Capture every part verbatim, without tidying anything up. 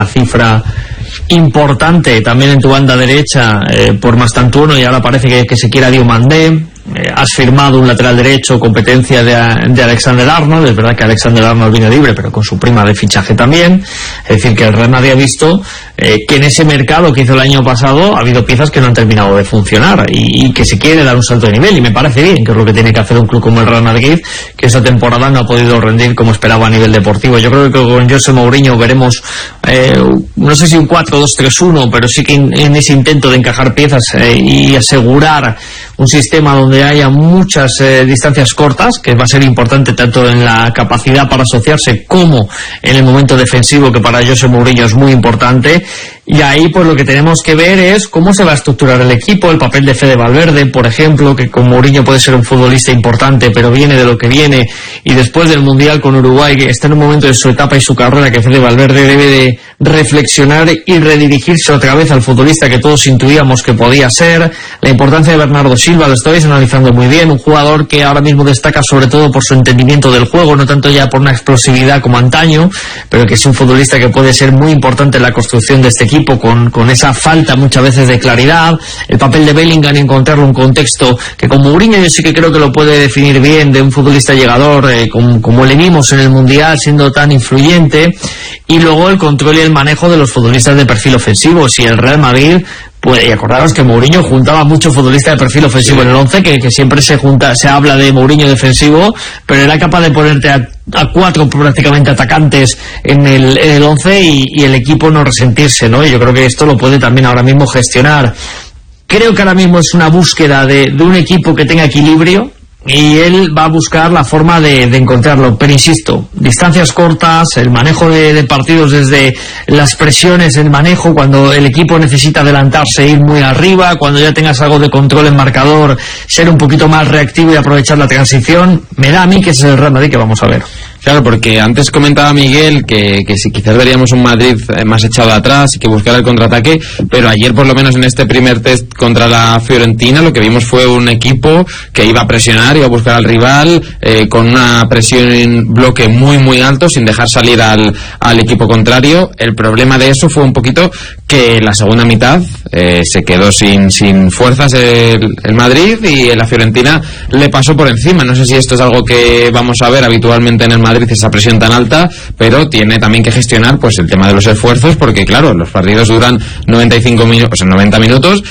cifra importante también en tu banda derecha eh, por Mastantuono, y ahora parece que, que se quiera Diomandé. Eh, has firmado un lateral derecho, competencia de, de Alexander Arnold. Es verdad que Alexander Arnold vino libre, pero con su prima de fichaje también. Es decir, que el Real Madrid ha visto eh, que en ese mercado que hizo el año pasado ha habido piezas que no han terminado de funcionar y, y que se quiere dar un salto de nivel, y me parece bien, que es lo que tiene que hacer un club como el Real Madrid, que esta temporada no ha podido rendir como esperaba a nivel deportivo. Yo creo que con José Mourinho veremos eh, no sé si un cuatro dos tres uno, pero sí que en, en ese intento de encajar piezas eh, y asegurar un sistema donde haya muchas eh, distancias cortas, que va a ser importante tanto en la capacidad para asociarse como en el momento defensivo, que para José Mourinho es muy importante. Y ahí pues lo que tenemos que ver es cómo se va a estructurar el equipo, el papel de Fede Valverde, por ejemplo, que con Mourinho puede ser un futbolista importante, pero viene de lo que viene, y después del Mundial con Uruguay, que está en un momento de su etapa y su carrera que Fede Valverde debe de reflexionar y redirigirse otra vez al futbolista que todos intuíamos que podía ser. La importancia de Bernardo Silva, lo estáis analizando muy bien, un jugador que ahora mismo destaca sobre todo por su entendimiento del juego, no tanto ya por una explosividad como antaño, pero que es un futbolista que puede ser muy importante en la construcción de este equipo, con, con esa falta muchas veces de claridad. El papel de Bellingham, encontrarle un contexto que con Mourinho yo sí que creo que lo puede definir bien, de un futbolista llegador, eh, como, como le vimos en el Mundial, siendo tan influyente. Y luego el control y el manejo de los futbolistas de perfil ofensivo. Si el Real Madrid, pues, y acordaros que Mourinho juntaba muchos futbolistas de perfil ofensivo sí. en el once, que, que siempre se junta, se habla de Mourinho defensivo, pero era capaz de ponerte a, a cuatro prácticamente atacantes en el, en el once y, y el equipo no resentirse, ¿no? Y yo creo que esto lo puede también ahora mismo gestionar. Creo que ahora mismo es una búsqueda de, de un equipo que tenga equilibrio, y él va a buscar la forma de, de encontrarlo, pero insisto, distancias cortas, el manejo de, de partidos desde las presiones, el manejo cuando el equipo necesita adelantarse, ir muy arriba, cuando ya tengas algo de control en marcador, ser un poquito más reactivo y aprovechar la transición. Me da a mí que ese es el Real Madrid que vamos a ver. Claro, porque antes comentaba Miguel que, que si quizás veríamos un Madrid más echado atrás y que buscara el contraataque, pero ayer por lo menos en este primer test contra la Fiorentina lo que vimos fue un equipo que iba a presionar, iba a buscar al rival eh, con una presión en bloque muy muy alto, sin dejar salir al, al equipo contrario. El problema de eso fue un poquito que la segunda mitad eh, se quedó sin, sin fuerzas el, el Madrid, y la Fiorentina le pasó por encima. No sé si esto es algo que vamos a ver habitualmente en el Madrid, esa presión tan alta, pero tiene también que gestionar pues el tema de los esfuerzos, porque claro, los partidos duran noventa y cinco minutos, o sea, noventa minutos,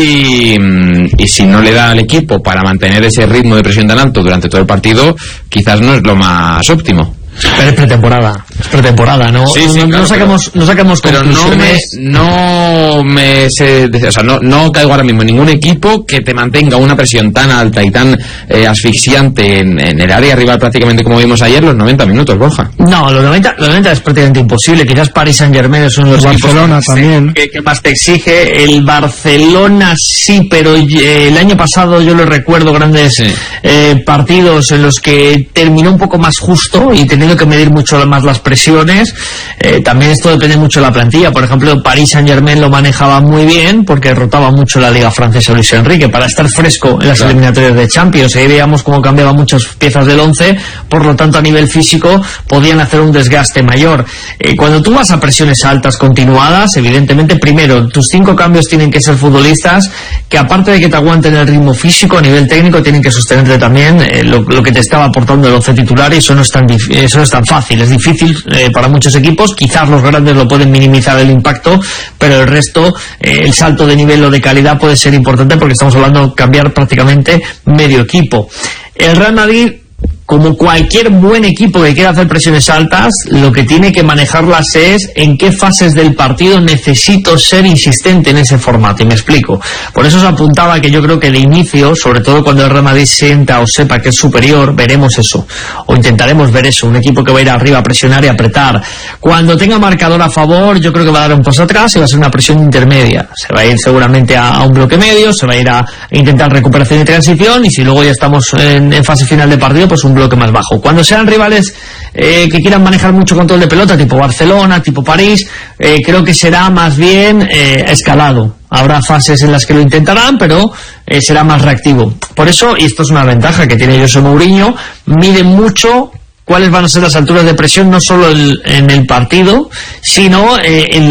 y, y si no le da al equipo para mantener ese ritmo de presión tan alto durante todo el partido, quizás no es lo más óptimo. Pero es pretemporada, es pretemporada, ¿no? Sí, sí, no, claro, no saquemos, pero, no saquemos pero no me, no me sé, o sea, no, no caigo ahora mismo en ningún equipo que te mantenga una presión tan alta y tan eh, asfixiante en, en el área rival, prácticamente como vimos ayer, los noventa minutos, Borja. No, los noventa, los noventa es prácticamente imposible. Quizás Paris Saint-Germain es uno de los Barcelona equipos también que, que más te exige. El Barcelona sí, pero eh, el año pasado yo lo recuerdo grandes sí. eh, partidos en los que terminó un poco más justo y teniendo que medir mucho más las presiones. Eh, también esto depende mucho de la plantilla. Por ejemplo, Paris Saint-Germain lo manejaba muy bien porque rotaba mucho la liga francesa Luis Enrique para estar fresco en las claro. eliminatorias de Champions. Ahí veíamos cómo cambiaban muchas piezas del once, por lo tanto a nivel físico podían hacer un desgaste mayor. Eh, cuando tú vas a presiones altas continuadas, evidentemente primero tus cinco cambios tienen que ser futbolistas que, aparte de que te aguanten el ritmo físico, a nivel técnico tienen que sostenerte también eh, lo, lo que te estaba aportando el once titular, y eso no es tan, eso no es tan fácil, es difícil eh, para muchos equipos. Quizás los grandes lo pueden minimizar el impacto, pero el resto, eh, el salto de nivel o de calidad puede ser importante, porque estamos hablando de cambiar prácticamente medio equipo. El Real Madrid, como cualquier buen equipo que quiera hacer presiones altas, lo que tiene que manejarlas es en qué fases del partido necesito ser insistente en ese formato, y me explico. Por eso os apuntaba que yo creo que de inicio, sobre todo cuando el Real Madrid sienta o sepa que es superior, veremos eso, o intentaremos ver eso, un equipo que va a ir arriba a presionar y apretar. Cuando tenga marcador a favor, yo creo que va a dar un paso atrás y va a ser una presión intermedia. Se va a ir seguramente a, a un bloque medio, se va a ir a, a intentar recuperación y transición, y si luego ya estamos en, en fase final de partido, pues un bloque más bajo. Cuando sean rivales eh, que quieran manejar mucho control de pelota, tipo Barcelona, tipo París, eh, creo que será más bien eh, escalado. Habrá fases en las que lo intentarán, pero eh, será más reactivo. Por eso, y esto es una ventaja que tiene José Mourinho, mide mucho cuáles van a ser las alturas de presión, no solo el, en el partido, sino eh, en